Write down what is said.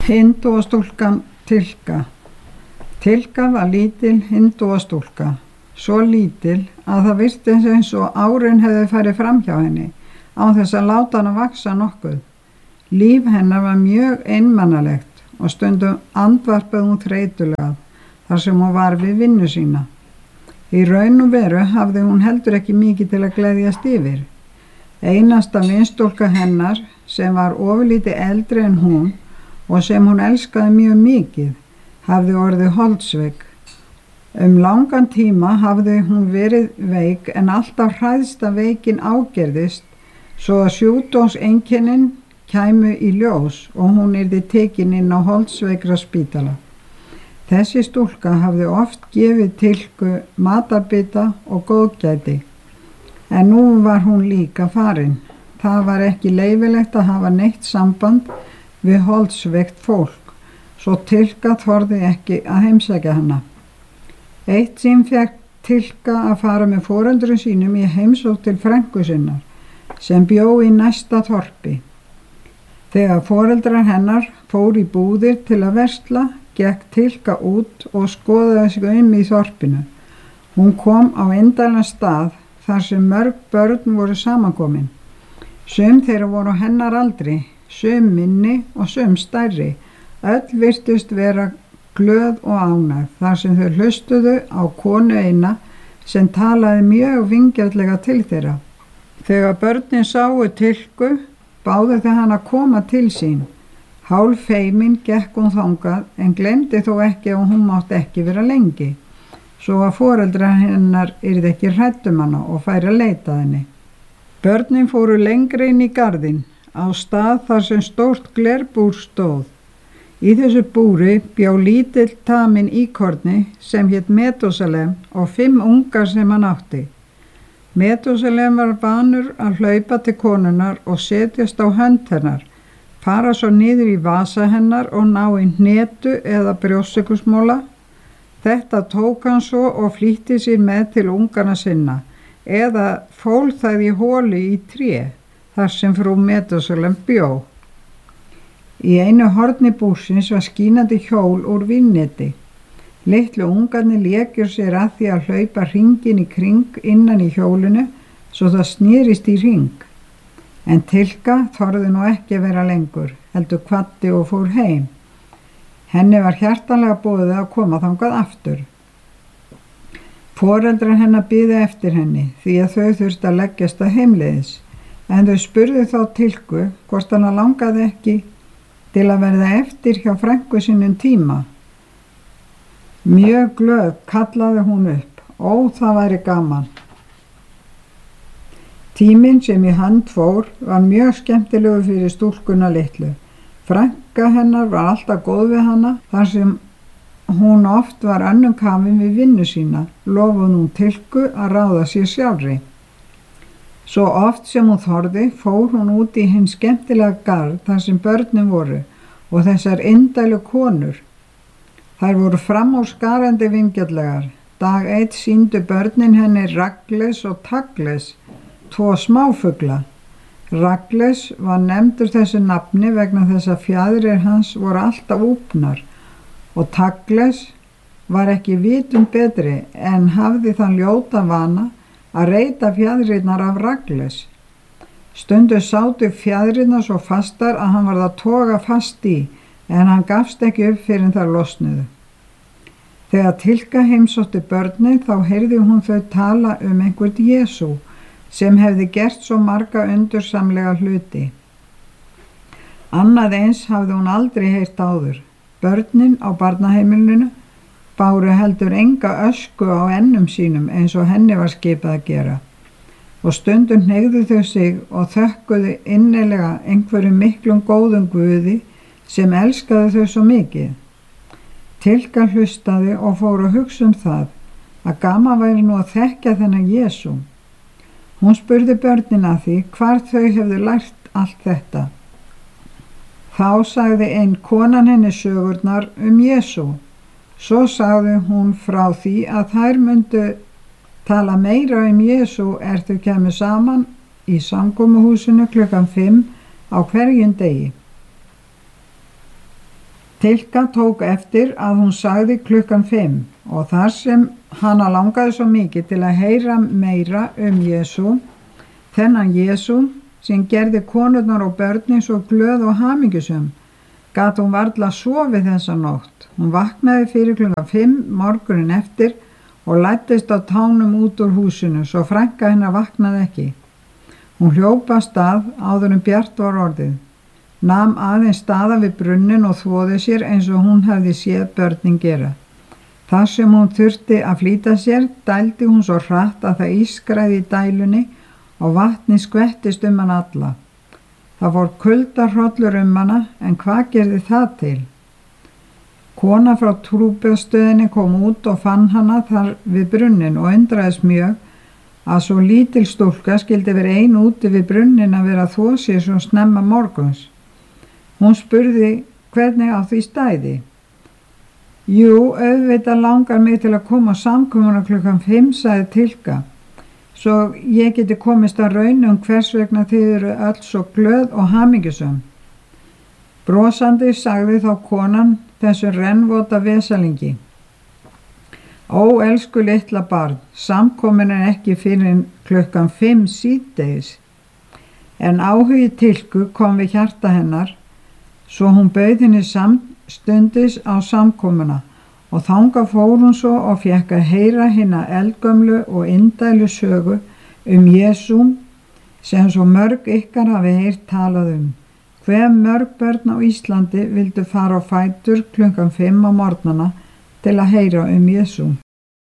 Hindúastúlkan Tilka. Tilka var lítil hindúastúlka, svo lítil að það virtist eins og árin hefði farið framhjá henni án þess að láta hana vaxa nokkuð. Líf hennar var mjög einmannalegt og stundum andvarpaði hún þreytulega þar sem hún var við vinnu sína. Í raun og veru hafði hún heldur ekki mikið til að gleðjast yfir. Einasta vinstúlka hennar sem var ofurlítið eldri en hún og sem hún elskaði mjög mikið hafði orðið holdsveik. Langan tíma hafði hún verið veik en alltaf hræðst að veikin ágerðist svo að sjúkdómseinkennin kæmu í ljós og hún yrði tekin inn á holdsveikra spítala. Þessi stúlka hafði oft gefið Tilku matarbita og góðgæti, en nú var hún líka farin. Það var ekki leyfilegt að hafa neitt samband við holdsveikt fólk, svo Tilka þorði ekki að heimsækja hana. Eitt sinn fékk Tilka að fara með foreldrum sínum í heimsókn til frænku sinnar, sem bjó í næsta þorpi. Þegar foreldrar hennar fóru í búðir til að versla, gekk Tilka út og skoðaði sig í þorpinu. Hún kom á indælan stað þar sem mörg börn voru samankomin. Sum þeirra voru á hennar aldri, sum minni og sum stærri. Öll virtust vera glöð og ánægð þar sem þau hlustuðu á konu eina sem talaði mjög vingjarnlega til þeirra. Þegar börnin sáu Tilku, báðu þau hana að koma til sín. Hálf feimin gekk hún þangað en gleymdi þó ekki að hún mátti ekki vera lengi, svo að foreldrar hennar yrði ekki hrædd hana og færi að leita henni. Börnin fóru lengri inn í garðinn, á stað þar sem stórt glerbúr stóð. Í þessu búri bjó lítill taminn íkorni sem hét Metúsalem og 5 ungar sem hann átti. Metúsalem var vanur að hlaupa til konunnar og setjast á hönd hennar, fara svo niður í vasa hennar og ná í hnetu eða brjóstsykursmola. Þetta tók hann svo og flýtti sér með til ungarna sinna eða fól það í holu í tré þar sem frú Metúsalem bjó. Í einu horni búrsins var skínandi hjól úr vinneti. Litlu ungarnir lékjur sér að því að hlaupa hringinn í kring innan í hjólinu svo það snýrist í hring. En Tilka þorði nú ekki að vera lengur, heldur kvaddi og fór heim. Henni var hjartanlega boðið að koma þangað aftur. Foreldrar hennar biðu eftir henni því að þau þurftu að leggjast að heimleiðis, en þau spurðu þá Tilku hvort hana langaði ekki til að verða eftir hjá frænku sínum tíma. Mjög glöð kallaði hún upp, það væri gaman. Tíminn sem í hönd fór var mjög skemmtilegur fyrir stúlkuna litlu. Frænka hennar var alltaf góð við hana þar sem hún oft var önnum kafin við vinnu sína, lofaði hún Tilku að ráða sér sjálfri. Svo oft sem hún þorði fór hún út í hinn skemmtilega garð þar sem börnin voru og þessar indælu konur. Þær voru framúrskarandi vingjarnlegar. Dag 1 sýndu börnin henni Ragles og Tagles, 2 smáfugla. Ragles var nefndur þessu nafni vegna þess að fjaðrir hans voru alltaf úpnar og Tagles var ekki vitum betri en hafði þann ljóta vana að reyta fjaðrirnar af Ragles. Stundu sátu fjaðrirnar svo fastar að hann varð að toga fast í, en hann gafst ekki upp fyrir en þær losnuðu. Þegar Tilka heimsótti börnin þá heyrði hún þau tala einhvern Jesú sem hefði gert svo marga undursamlega hluti. Annað eins hafði hún aldrei heyrt áður. Börnin á barnaheimilinu báru heldur enga ösku á ennum sínum eins og henni var skipað að gera. Og stundum hneigðu þau sig og þökkuðu innilega einhverjum miklum góðum guði sem elskaði þau svo mikið. Tilka hlustaði og fór að hugsa það að gaman væri nú að þekkja þennan Jesú. Hún spurði börnin að því hvar þau hefðu lært allt þetta. Þá sagði ein konan henni sögurnar Jesú. Svo sagði hún frá því að þær myndu tala meira Jesú þau kæmu saman í samkomuhúsinu klukkan 5 á hverjum degi. Tilka tók eftir að hún sagði 5:00 og þar sem hana langaði svo mikið til að heyra meira Jesú, þennan Jesú sem gerði konurnar og börnin svo glöð og hamingjusöm, gat hún varla sofið þessa nótt. Hún vaknaði fyrir 5:00 morgunin eftir og læddist á tánum út úr húsinu, svo frænka hennar vaknaði ekki. Hún hljóp af stað áður en bjart var orðið, nam aðeins staða við brunnin og þvoði sér eins og hún hefði séð börnin gera. Þar sem hún þurfti að flýta sér, dældi hún svo hratt að það ískraði í dælunni og vatni skvettist hana alla. Það fór kuldahrollur hana, en hvað gerði það til? Kona frá trúboðsstöðinni kom út og fann hana þar við brunnin og undraðist mjög að svo lítil stúlka skyldi vera ein úti við brunnin að vera að þvo sér svo snemma morguns. Hún spurði hvernig á því stæði. Jú, auðvitað langar mig til að koma á samkomuna 5:00, sagði Tilka, svo ég geti komist að raun hvers vegna þið eru öll svo glöð og hamingjusöm. Brosandi sagði þá konan þessum rennvota vesalingi. Ó, elsku litla barn, samkomin ekki fyrir 5:00 síðdegis. En áhugi Tilku kom við hjarta hennar, svo hún bauð henni samstundis á samkomuna og þangað fór hún svo og fékk að heyra hina eldgömlu og indælu sögu Jesú sem svo mörg ykkar hafi heyrt talað Hve mörg börn á Íslandi vildu fara á fætur 5:00 á morgnana til að heyra Jesú.